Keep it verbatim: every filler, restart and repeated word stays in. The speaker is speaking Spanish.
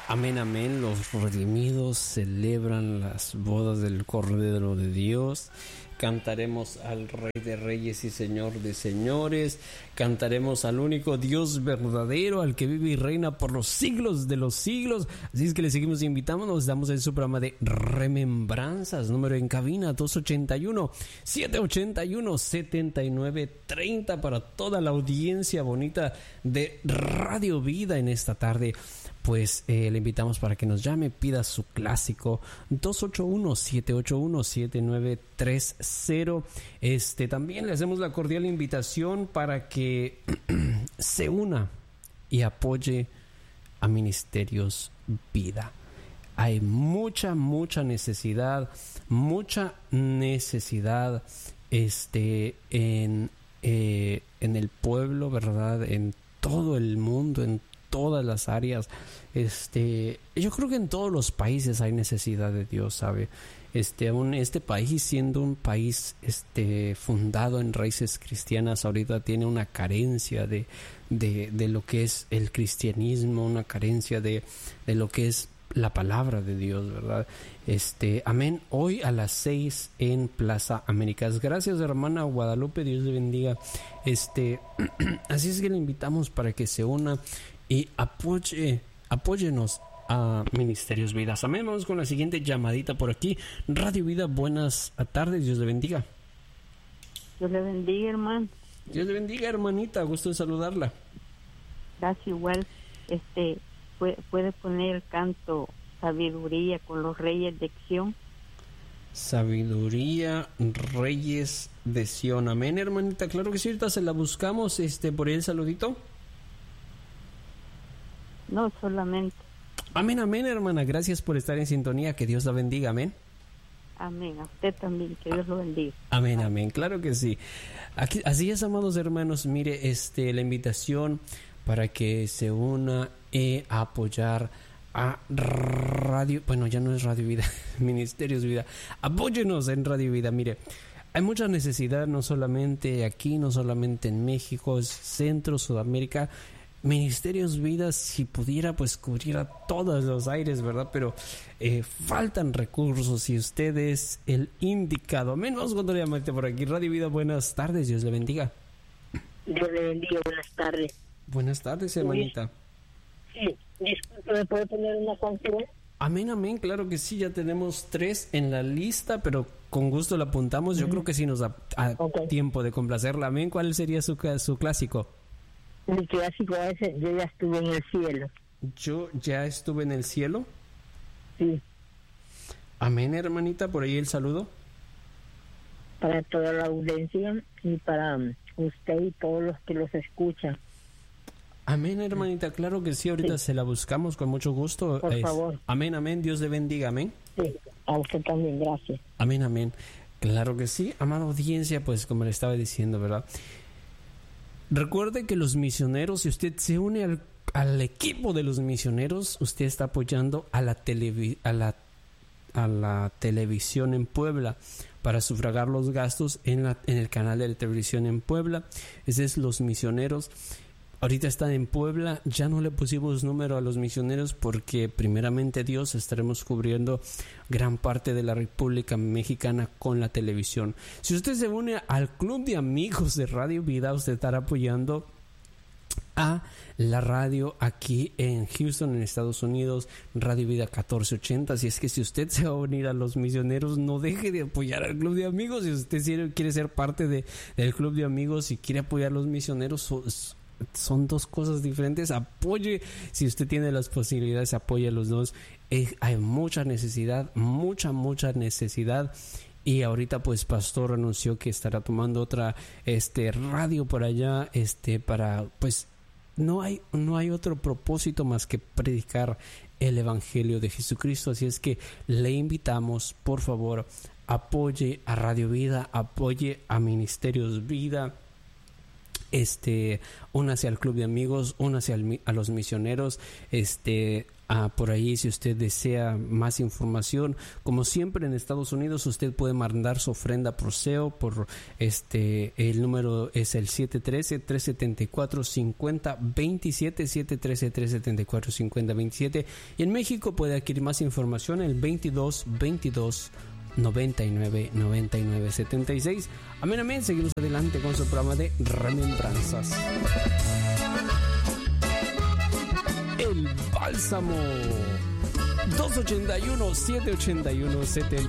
Amén, amén. Los redimidos celebran las bodas del Cordero de Dios. Cantaremos al Rey de Reyes y Señor de Señores. Cantaremos al único Dios verdadero, al que vive y reina por los siglos de los siglos. Así es que le seguimos invitando. Nos damos en su programa de Remembranzas. Número en cabina dos ochenta y uno, siete ochenta y uno, setenta y nueve treinta para toda la audiencia bonita de Radio Vida en esta tarde. Pues eh, le invitamos para que nos llame, pida su clásico dos ocho uno, siete ocho uno, siete nueve tres cero. Este, también le hacemos la cordial invitación para que se una y apoye a Ministerios Vida. Hay mucha, mucha necesidad, mucha necesidad este, en, eh, en el pueblo, ¿verdad? En todo el mundo, en todas las áreas. Este, yo creo que en todos los países hay necesidad de Dios, ¿sabe? Este, aún este país, siendo un país este, fundado en raíces cristianas, ahorita tiene una carencia de, de, de lo que es el cristianismo, una carencia de, de lo que es la palabra de Dios, ¿verdad? Este, amén. Hoy a las seis en Plaza Américas. Gracias, hermana Guadalupe, Dios le bendiga. Este, así es que le invitamos para que se una y apoye, apóyenos a Ministerios Vidas. Amén. Vamos con la siguiente llamadita por aquí. Radio Vida, buenas tardes, Dios le bendiga. Dios le bendiga, hermano. Dios le bendiga, hermanita, gusto de saludarla. Gracias, igual. Este, puede, puede poner el canto Sabiduría con los Reyes de Sión. Sabiduría, Reyes de Sión. Amén, hermanita, claro que sí, ahorita se la buscamos. Este, por ahí el saludito. No, solamente. Amén, amén, hermana. Gracias por estar en sintonía. Que Dios la bendiga. Amén. Amén. A usted también. Que Dios lo bendiga. Amén, amén. Claro que sí. Aquí, así es, amados hermanos. Mire, este, la invitación para que se una y a apoyar a Radio... Bueno, ya no es Radio Vida. Ministerios Vida. Apóyenos en Radio Vida. Mire, hay mucha necesidad, no solamente aquí, no solamente en México, Centro, Sudamérica. Ministerios Vidas, si pudiera, pues cubriera todos los aires, ¿verdad? Pero eh, faltan recursos y usted es el indicado. Amén. Vamos con otra llamadita por aquí. Radio Vida, buenas tardes, Dios le bendiga. Dios le bendiga, buenas tardes. Buenas tardes, hermanita. Sí, disculpe, ¿me puede poner una canción? Amén, amén, claro que sí, ya tenemos tres en la lista, pero con gusto la apuntamos. Yo mm. creo que sí nos da a okay. tiempo de complacerla. Amén. ¿Cuál sería su, su clásico? Mi clásico es Yo ya estuve en el cielo. Yo ya estuve en el cielo. Sí. Amén, hermanita, por ahí el saludo. Para toda la audiencia y para um, usted y todos los que los escuchan. Amén, hermanita, claro que sí, ahorita sí. se la buscamos con mucho gusto. Por es, favor. Amén, amén, Dios le bendiga, amén. Sí, a usted también, gracias. Amén, amén. Claro que sí, amada audiencia, pues como le estaba diciendo, ¿verdad? Recuerde que los misioneros, si usted se une al, al equipo de los misioneros, usted está apoyando a la, televi, a, la, a la televisión en Puebla para sufragar los gastos en, la, en el canal de la televisión en Puebla. Ese es los misioneros. Ahorita están en Puebla, ya no le pusimos número a los misioneros porque primeramente Dios estaremos cubriendo gran parte de la República Mexicana con la televisión. Si usted se une al club de amigos de Radio Vida, usted estará apoyando a la radio aquí en Houston, en Estados Unidos, Radio Vida catorce ochenta. Así es que si usted se va a unir a los misioneros, no deje de apoyar al club de amigos. Si usted quiere ser parte de, del club de amigos y quiere apoyar a los misioneros, son dos cosas diferentes. Apoye, si usted tiene las posibilidades, apoye a los dos. Eh, hay mucha necesidad, mucha, mucha necesidad. Y ahorita pues Pastor anunció que estará tomando otra este radio por allá, este para pues no hay no hay otro propósito más que predicar el evangelio de Jesucristo. Así es que le invitamos, por favor, apoye a Radio Vida, apoye a Ministerios Vida. este, únase al club de amigos, únase al, a los misioneros, este, ah, por ahí si usted desea más información, como siempre en Estados Unidos usted puede mandar su ofrenda por S E O, por este, el número es el siete uno tres, tres siete cuatro, cinco cero dos siete, siete uno tres, tres siete cuatro, cinco cero dos siete, y en México puede adquirir más información en el veintidós, veintidós, noventa y nueve, noventa y nueve, setenta y seis. Amén, amén. Seguimos adelante con su programa de Remembranzas. El Bálsamo. dos ocho uno, siete ocho uno, siete